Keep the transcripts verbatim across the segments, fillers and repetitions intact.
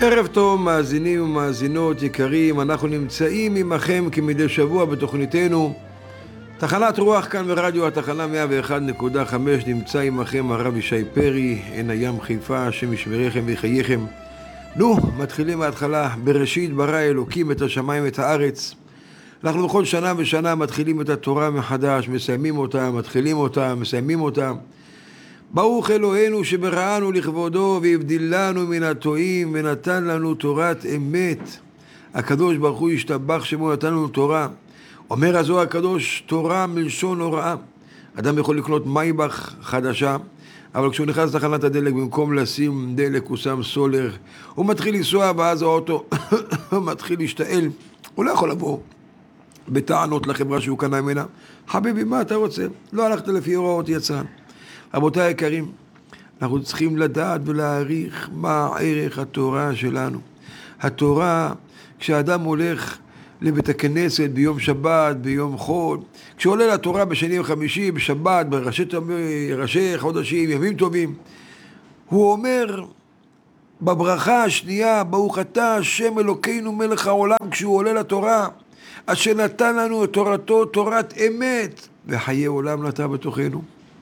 ערב טוב, מאזינים ומאזינות יקרים, אנחנו נמצאים עמכם כמדי שבוע בתוכניתנו תחנת רוח כאן ברדיו התחנה מאה ואחת נקודה חמש. נמצא עמכם הרב ישי פרי, עין הים חיפה, השם ישמריכם ויחייכם. נו, מתחילים מההתחלה. בראשית ברא אלוקים את השמיים ואת הארץ. אנחנו בכל שנה ושנה מתחילים את התורה מחדש, מסיימים אותה, מתחילים אותה, מסיימים אותה. ברוך אלוהינו שבראנו לכבודו והבדילנו מן הטועים ונתן לנו תורת אמת. הקדוש ברוך הוא ישתבח שמו נתן לנו תורה. אומר הזוהר הקדוש, תורה מלשון הוראה. אדם יכול לקנות מייבך חדשה, אבל כשהוא נכנס לתחנת הדלק, במקום לשים דלק הוא שם סולר, הוא מתחיל לנסוע ואז האוטו מתחיל להשתעל. הוא לא יכול לבוא בטענות לחברה שהוא קנה ממנה. חביבי, מה אתה רוצה? לא הלכת לפי הוראות יצרן. רבותיי היקרים, אנחנו צריכים לדעת ולהעריך מה ערך התורה שלנו. התורה, כשאדם הולך לבית הכנסת ביום שבת, ביום חול, כשעולה לתורה בשני וחמישי, בשבת, בראשי ראשי חודשים, ימים טובים, הוא אומר בברכה השנייה, ברוך אתה השם אלוקינו מלך העולם, כשהוא עולה לתורה, אשר נתן לנו את תורתו, תורת אמת, וחיי עולם נטע בתוכנו.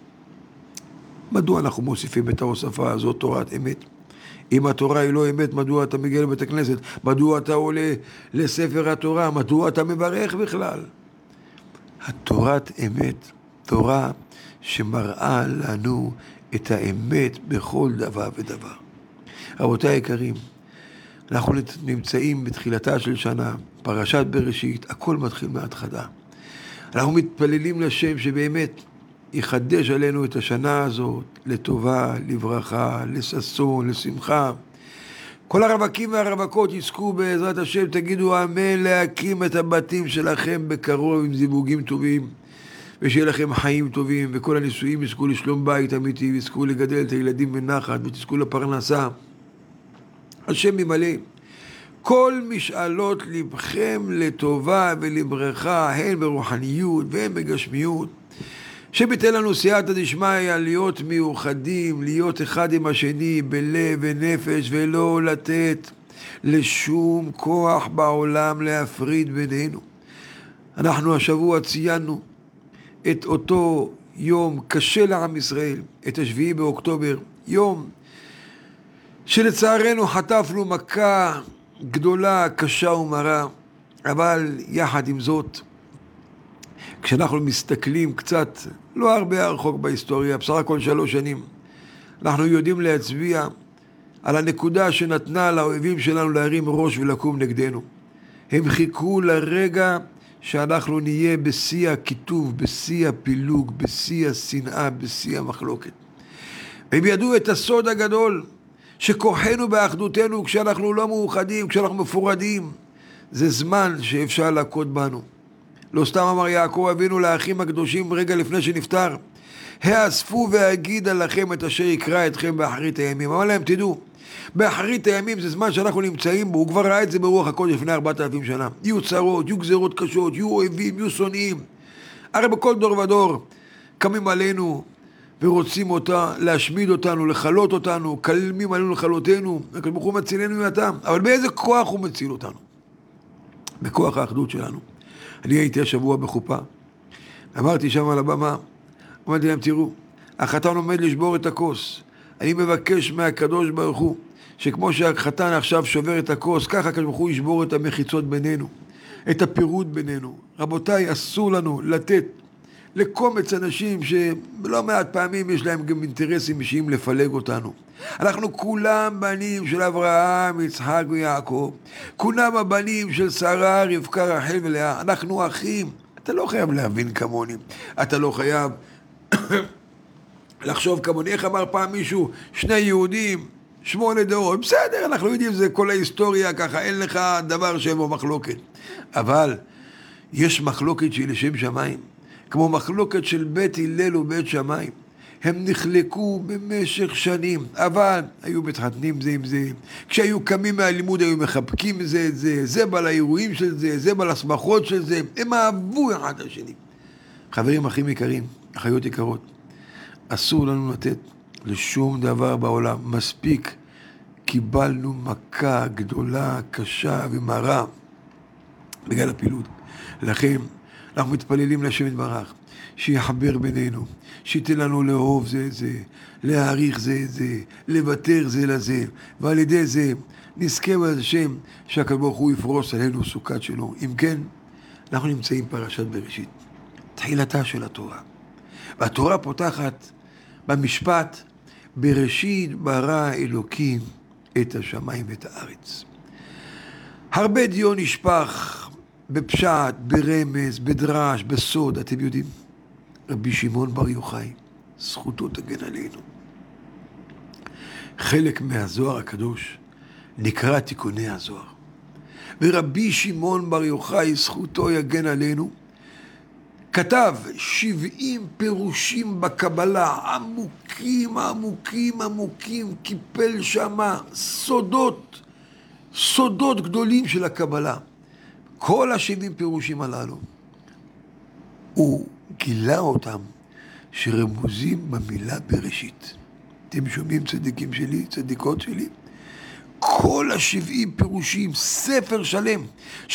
מדוע אנחנו מוסיפים את ההוספה הזאת, תורת אמת? אם התורה היא לא אמת, מדוע אתה מגיע לבית הכנסת? מדוע אתה עולה לספר התורה? מדוע אתה מברך בכלל? התורת אמת, תורה שמראה לנו את האמת בכל דבר ודבר. רבותיי היקרים, אנחנו נמצאים בתחילתה של שנה, פרשת בראשית, הכל מתחיל מההתחלה. אנחנו מתפללים לשם שבאמת יחדש עלינו את השנה הזאת לטובה, לברכה, לששון, לשמחה. כל הרווקים והרווקות יזכו בעזרת השם, תגידו אמן, להקים את הבתים שלכם בקרוב עם זיווגים טובים, ושיהיה לכם חיים טובים, וכל הנישואים יזכו לשלום בית אמיתי, ויזכו לגדל את הילדים בנחת, ותזכו לפרנסה. השם ימלא כל משאלות לבכם לטובה ולברכה, הן ברוחניות והן בגשמיות. שביתן לנו סייעתא דשמיא להיות מיוחדים, להיות אחד עם השני בלב ונפש, ולא לתת לשום כוח בעולם להפריד בינינו. אנחנו השבוע ציינו את אותו יום קשה לעם ישראל, את השביעי באוקטובר, יום שלצערנו חטפנו מכה גדולה, קשה ומרה, אבל יחד עם זאת, כשאנחנו מסתכלים קצת, לא הרבה הרחוק בהיסטוריה, בסך הכל שלוש שנים, אנחנו יודעים להצביע על הנקודה שנתנה לאויבים שלנו להרים ראש ולקום נגדנו. הם חיכו לרגע שאנחנו נהיה בשיא הכיתוב, בשיא הפילוג, בשיא השנאה, בשיא המחלוקת. הם ידעו את הסוד הגדול, שכוחנו באחדותנו כשאנחנו לא מאוחדים, כשאנחנו מפורדים, זה זמן שאפשר להכות בנו. לא סתם אמר יעקב אבינו לאחים הקדושים רגע לפני שנפטר, האספו והגידה לכם את אשר יקרא אתכם באחרית הימים. אמר להם, תדעו, באחרית הימים זה זמן שאנחנו נמצאים בו, הוא כבר ראה את זה ברוח הקודש לפני ארבעת אלפים שנה. יהיו צרות, יהיו גזרות קשות, יהיו אויבים, יהיו שונאים. הרי בכל דור ודור קמים עלינו ורוצים אותה, להשמיד אותנו, לחלות אותנו, קלמים עלינו לחלותנו, הקדוש ברוך הוא מצילנו מהתם. אבל באיזה כוח הוא מציל אותנו? בכוח האחדות שלנו. אני הייתי השבוע בחופה, אמרתי שם על הבמה, אמרתי להם, תראו, החתן עומד לשבור את הכוס, אני מבקש מהקדוש ברוך הוא, שכמו שהחתן עכשיו שובר את הכוס, ככה הקדוש ברוך הוא ישבור את המחיצות בינינו, את הפירוד בינינו. רבותיי, אסור לנו לתת לקומץ אנשים שלא מעט פעמים יש להם גם אינטרסים אישיים לפלג אותנו. אנחנו כולם בנים של אברהם, יצחק ויעקב, כולם הבנים של שרה, רבקה, רחל ולאה. אנחנו אחים. אתה לא חייב להבין כמוני, אתה לא חייב לחשוב כמוני. איך אמר פעם מישהו, שני יהודים, שמונה דורות, בסדר, אנחנו יודעים, זה כל ההיסטוריה ככה, אין לך דבר שבו מחלוקת. אבל יש מחלוקת שהיא לשם שמיים, כמו מחלוקת של בית הלל ובית שמיים. הם נחלקו במשך שנים, אבל היו מתחתנים זה עם זה. כשהיו קמים מהלימוד היו מחבקים זה את זה, זה בא לאירועים של זה, זה בא לשמחות של זה. הם אהבו אחד לשני. חברים אחים יקרים, אחיות יקרות, אסור לנו לתת לשום דבר בעולם. מספיק קיבלנו מכה גדולה, קשה ומרה בגלל הפילוג. לכן אנחנו מתפללים להשם יתברך, שיחבר בינינו, שייתן לנו לאהוב זה את זה, להעריך זה את זה, לוותר זה לזה, ועל ידי זה נזכה בעזרת השם שהקדוש ברוך הוא יפרוס עלינו סוכת שלו. אם כן, אנחנו נמצאים פרשת בראשית, תחילתה של התורה. והתורה פותחת במשפט, בראשית ברא אלוקים את השמיים ואת הארץ. הרבה דיון נשפך בפשט, ברמז, בדרש, בסוד, אתם יודעים. רבי שמעון בר יוחאי, זכותו תגן עלינו. חלק מהזוהר הקדוש נקרא תיקוני הזוהר. ורבי שמעון בר יוחאי, זכותו יגן עלינו, כתב שבעים פירושים בקבלה, עמוקים, עמוקים, עמוקים, קיפל שמה סודות, סודות גדולים של הקבלה. כל השבעים פירושים הללו, הוא גילה אותם שרמוזים במילה בראשית. אתם שומעים צדיקים שלי, צדיקות שלי? כל השבעים פירושים, ספר שלם,